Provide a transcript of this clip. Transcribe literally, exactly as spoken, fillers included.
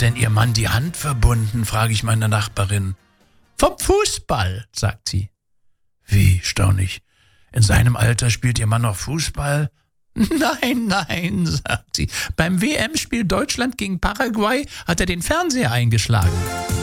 hat denn Ihr Mann die Hand verbunden, frage ich meine Nachbarin. Vom Fußball, sagt sie. Wie, staune ich. In seinem Alter spielt Ihr Mann noch Fußball? Nein, nein, sagt sie. Beim W M-Spiel Deutschland gegen Paraguay hat er den Fernseher eingeschlagen.